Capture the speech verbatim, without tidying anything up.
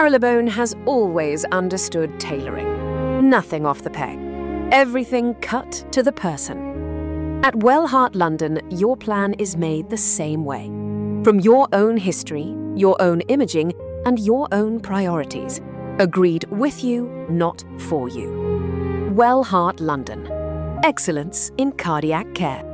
Marylebone has always understood tailoring. Nothing off the peg. Everything cut to the person. At Wellheart London, your plan is made the same way. From your own history, your own imaging, and your own priorities. Agreed with you, not for you. Wellheart London. Excellence in cardiac care.